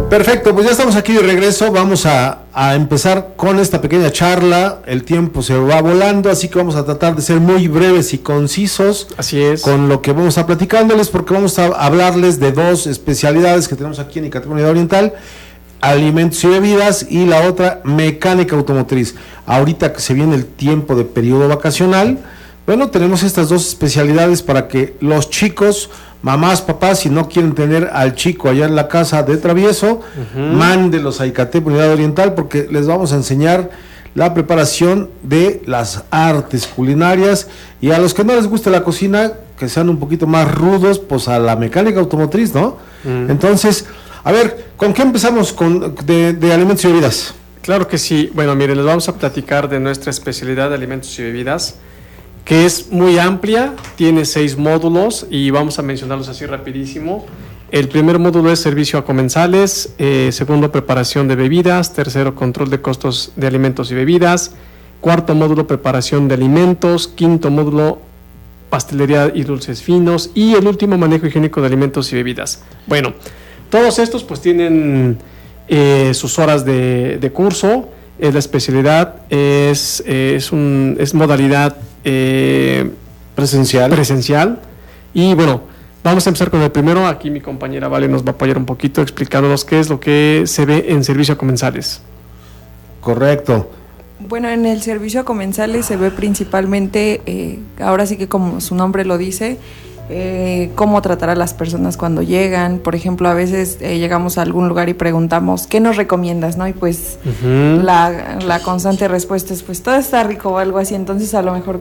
Perfecto, pues ya estamos aquí de regreso. Vamos a empezar con esta pequeña charla. El tiempo se va volando, así que vamos a tratar de ser muy breves y concisos. Así es. Con lo que vamos a platicándoles, porque vamos a hablarles de dos especialidades que tenemos aquí en Icatepec Unidad Oriental: alimentos y bebidas, y la otra, mecánica automotriz. Ahorita que se viene el tiempo de periodo vacacional, bueno, tenemos estas dos especialidades para que los chicos, mamás, papás, si no quieren tener al chico allá en la casa de travieso, mándelos a Icatepec Unidad Oriental, porque les vamos a enseñar la preparación de las artes culinarias, y a los que no les guste la cocina, que sean un poquito más rudos, pues a la mecánica automotriz, ¿no? Entonces, a ver, ¿con qué empezamos de alimentos y bebidas? Claro que sí. Bueno, miren, les vamos a platicar de nuestra especialidad de alimentos y bebidas, que es muy amplia, tiene 6 módulos y vamos a mencionarlos así rapidísimo. El primer módulo es servicio a comensales, segundo, preparación de bebidas, tercero, control de costos de alimentos y bebidas, cuarto módulo, preparación de alimentos, quinto módulo, pastelería y dulces finos, y el último, manejo higiénico de alimentos y bebidas. Bueno, todos estos pues tienen sus horas de curso. La especialidad es modalidad presencial. Y bueno, vamos a empezar con el primero. Aquí mi compañera Vale nos va a apoyar un poquito explicándonos qué es lo que se ve en servicio a comensales. Correcto. Bueno, en el servicio a comensales se ve principalmente, ahora sí que como su nombre lo dice, cómo tratar a las personas cuando llegan. Por ejemplo, a veces llegamos a algún lugar y preguntamos, ¿qué nos recomiendas? ¿No? Y pues la constante respuesta es, pues todo está rico o algo así. Entonces a lo mejor